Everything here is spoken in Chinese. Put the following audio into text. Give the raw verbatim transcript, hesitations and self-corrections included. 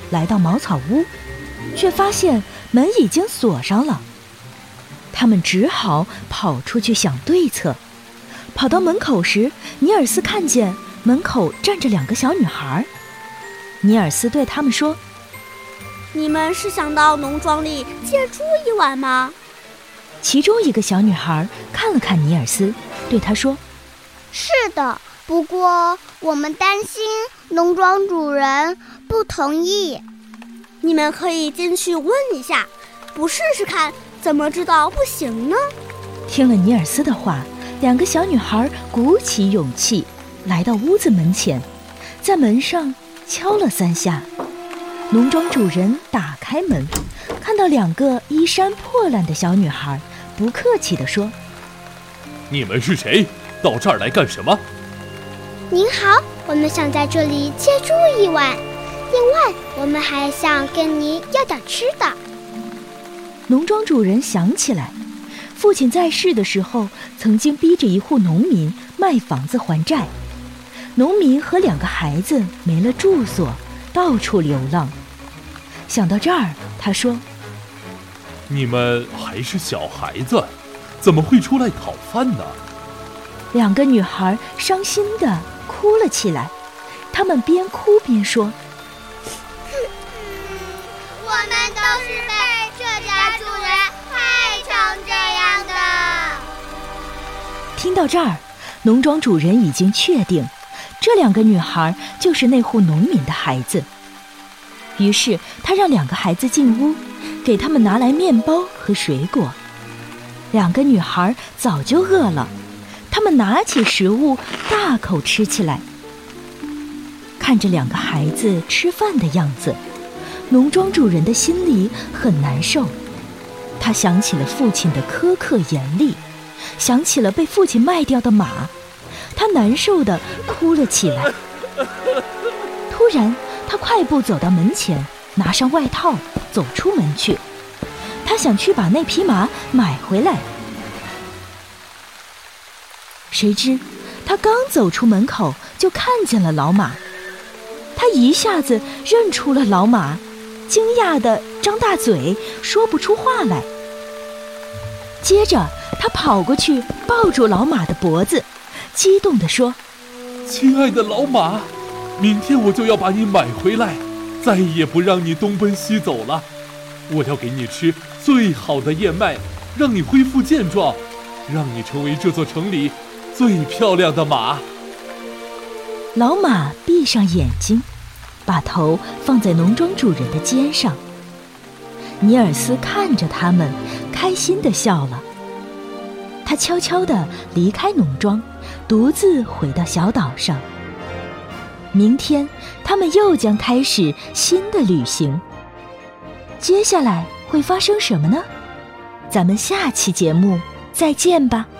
来到茅草屋，却发现门已经锁上了。他们只好跑出去想对策。跑到门口时，尼尔斯看见门口站着两个小女孩。尼尔斯对他们说： 你们是想到农庄里借住一晚吗？ 其中一个小女孩看了看尼尔斯，对他说： 是的，不过我们担心农庄主人不同意。 你们可以进去问一下，不试试看怎么知道不行呢？ 听了尼尔斯的话，两个小女孩鼓起勇气来到屋子门前，在门上敲了三下。农庄主人打开门，看到两个衣衫破烂的小女孩，不客气地说： 你们是谁？到这儿来干什么？ 您好，我们想在这里借住一晚，另外我们还想跟您要点吃的。 农庄主人想起来，父亲在世的时候曾经逼着一户农民卖房子还债，农民和两个孩子没了住所，到处流浪。想到这儿，他说： 你们还是小孩子，怎么会出来讨饭呢？ 两个女孩伤心地哭了起来，她们边哭边说： 我们都是被这家主人害成这样的。 听到这儿，农庄主人已经确定这两个女孩就是那户农民的孩子。于是他让两个孩子进屋，给他们拿来面包和水果。两个女孩早就饿了，她们拿起食物大口吃起来。看着两个孩子吃饭的样子，农庄主人的心里很难受。他想起了父亲的苛刻严厉，想起了被父亲卖掉的马，他难受地哭了起来。突然他快步走到门前，拿上外套走出门去。他想去把那匹马买回来。谁知他刚走出门口，就看见了老马。他一下子认出了老马，惊讶地张大嘴，说不出话来。接着他跑过去抱住老马的脖子，激动地说： 亲爱的老马，明天我就要把你买回来，再也不让你东奔西走了。我要给你吃最好的燕麦，让你恢复健壮，让你成为这座城里最漂亮的马。 老马闭上眼睛，把头放在农庄主人的肩上。尼尔斯看着他们，开心地笑了。他悄悄地离开农庄，独自回到小岛上。明天他们又将开始新的旅行。接下来会发生什么呢？咱们下期节目再见吧。